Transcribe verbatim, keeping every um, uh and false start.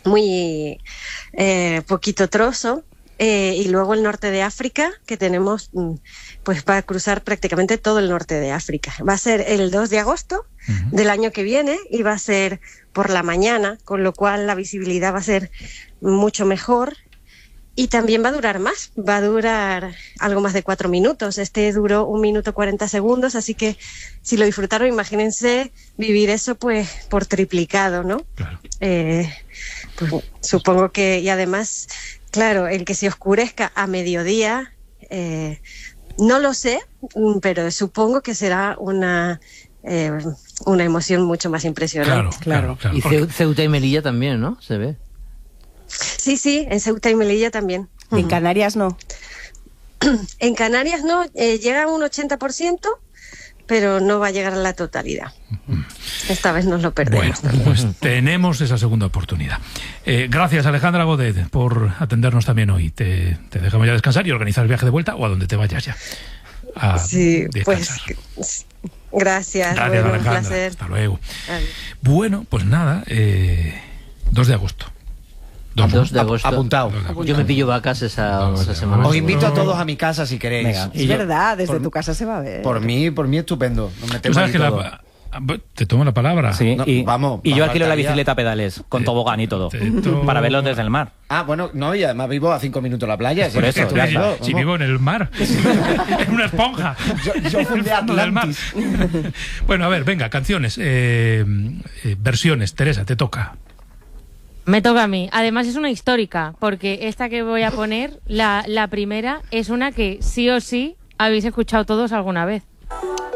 muy eh, poquito trozo. Eh, y luego el norte de África, que tenemos pues para cruzar prácticamente todo el norte de África. Va a ser el dos de agosto uh-huh. del año que viene y va a ser por la mañana, con lo cual la visibilidad va a ser mucho mejor y también va a durar más, va a durar algo más de cuatro minutos. Este duró un minuto cuarenta segundos, así que si lo disfrutaron, imagínense vivir eso pues por triplicado, ¿no? Claro. Eh, pues, supongo que, y además... Claro, el que se oscurezca a mediodía, eh, no lo sé, pero supongo que será una, eh, una emoción mucho más impresionante. Claro, claro, claro. Y Ceu- Ceuta y Melilla también, ¿no? Se ve. Sí, sí, en Ceuta y Melilla también. En Canarias no. En Canarias no, eh, llega a un ochenta por ciento, pero no va a llegar a la totalidad. Esta vez nos lo perdemos. Bueno, pues tenemos esa segunda oportunidad. Eh, gracias, Alejandra Godet, por atendernos también hoy. Te, te dejamos ya descansar y organizar el viaje de vuelta o a donde te vayas ya. A sí, descansar. Pues gracias. Gracias, bueno, Alejandra. un placer. Hasta luego. Adiós. Bueno, pues nada, eh, dos de agosto. Dos, dos de agosto. Apuntado. Yo me pillo vacas esa, esa semana. Os invito a todos a mi casa si queréis. Venga, es yo, verdad, desde por, tu casa se va a ver. Por mí, por mí estupendo. Nos Tú metemos sabes que todo. la... Te tomo la palabra. Sí, No, y, vamos, y yo alquilo la faltaría. bicicleta a pedales, con Te- tobogán y todo, te to- para verlos desde el mar. Ah, bueno, no, y además vivo a cinco minutos de la playa. Por si eso, esto ya es está. yo, Si vamos. vivo en el mar, en una esponja. Yo, yo fundé En el fondo del mar. Atlantis. Bueno, a ver, venga, canciones, eh, eh, versiones. Teresa, te toca. Me toca a mí. Además es una histórica, porque esta que voy a poner, la, la primera, es una que sí o sí habéis escuchado todos alguna vez.